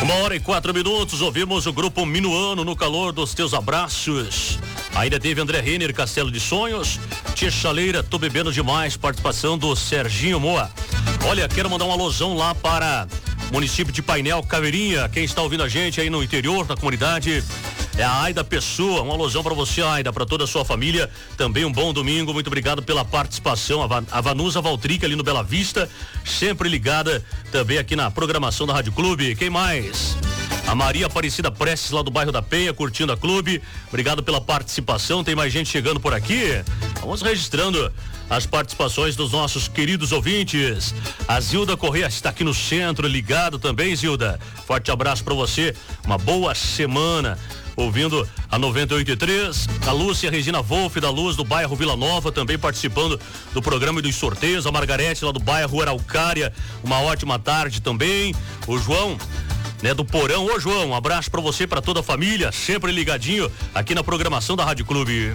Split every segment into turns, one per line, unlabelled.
1h04, ouvimos o grupo Minuano no calor dos teus abraços. Ainda teve André Renner, Castelo de Sonhos, Tia Chaleira, Tô Bebendo Demais, participação do Serginho Moa. Olha, quero mandar um alusão lá para município de Painel, Caveirinha, quem está ouvindo a gente aí no interior, na comunidade, é a Aida Pessoa, uma alusão para você, Aida, para toda a sua família, também um bom domingo, muito obrigado pela participação, a Vanusa Valtrica ali no Bela Vista, sempre ligada também aqui na programação da Rádio Clube. Quem mais? A Maria Aparecida Prestes lá do bairro da Penha, curtindo a Clube, obrigado pela participação, tem mais gente chegando por aqui, vamos registrando as participações dos nossos queridos ouvintes. A Zilda Correia está aqui no centro, ligado também, Zilda, forte abraço para você, uma boa semana ouvindo a 98.3, a Lúcia Regina Wolff da Luz do bairro Vila Nova também participando do programa e dos sorteios, a Margarete lá do bairro Araucária, uma ótima tarde também, o João do Porão. Ô João, um abraço pra você e pra toda a família, sempre ligadinho aqui na programação da Rádio Clube.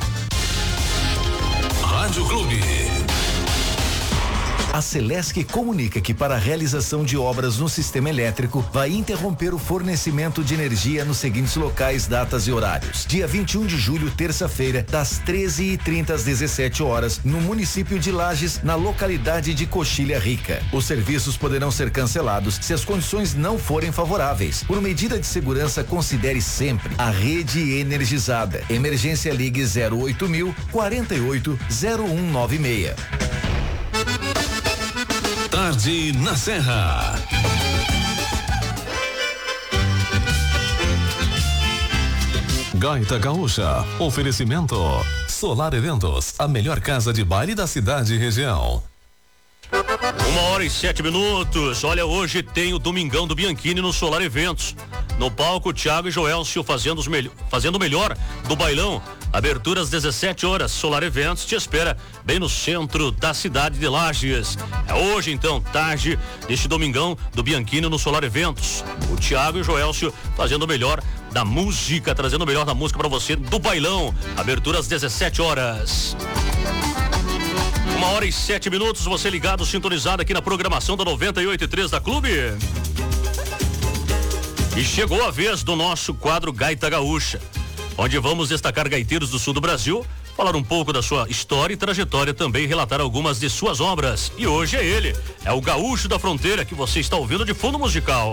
Rádio Clube.
A Celesc comunica que para a realização de obras no sistema elétrico vai interromper o fornecimento de energia nos seguintes locais, datas e horários. Dia 21 de julho, terça-feira, das 13h30 às 17 horas, no município de Lages, na localidade de Coxilha Rica. Os serviços poderão ser cancelados se as condições não forem favoráveis. Por medida de segurança, considere sempre a rede energizada. Emergência Ligue 08.000 48 0196.
Tarde na Serra. Gaita Gaúcha. Oferecimento Solar Eventos, a melhor casa de baile da cidade e região.
1h07. Olha, hoje tem o Domingão do Bianchini no Solar Eventos. No palco, Thiago e Joelcio fazendo o melhor do bailão. Abertura às 17 horas. Solar Eventos te espera bem no centro da cidade de Lages. É hoje, então, tarde, este Domingão do Bianchini no Solar Eventos. O Thiago e o Joelcio fazendo o melhor da música, trazendo o melhor da música para você do bailão. Abertura às 17 horas. 1h07, você ligado, sintonizado aqui na programação da 98.3 da Clube. E chegou a vez do nosso quadro Gaita Gaúcha, onde vamos destacar gaiteiros do sul do Brasil, falar um pouco da sua história e trajetória, também relatar algumas de suas obras. E hoje é ele, é o Gaúcho da Fronteira, que você está ouvindo de fundo musical.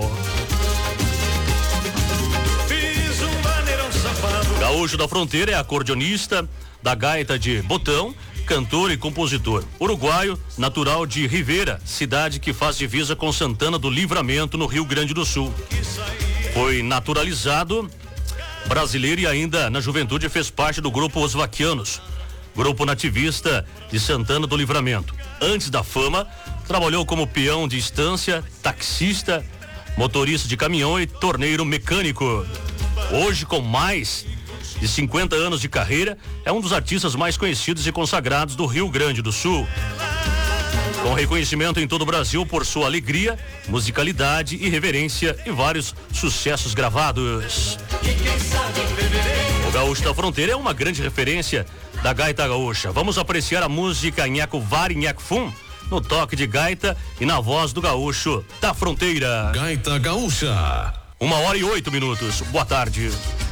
Gaúcho da Fronteira é acordeonista da gaita de botão, cantor e compositor. Uruguaio, natural de Rivera, cidade que faz divisa com Santana do Livramento, no Rio Grande do Sul. Foi naturalizado brasileiro e ainda na juventude fez parte do grupo Os Vaquianos, grupo nativista de Santana do Livramento. Antes da fama, trabalhou como peão de estância, taxista, motorista de caminhão e torneiro mecânico. Hoje, com mais de 50 anos de carreira, é um dos artistas mais conhecidos e consagrados do Rio Grande do Sul. Com reconhecimento em todo o Brasil por sua alegria, musicalidade, irreverência e vários sucessos gravados. O Gaúcho da Fronteira é uma grande referência da gaita gaúcha. Vamos apreciar a música Nhaco Var e Nhaco Fum no toque de gaita e na voz do Gaúcho da Fronteira.
Gaita Gaúcha.
1h08. Boa tarde.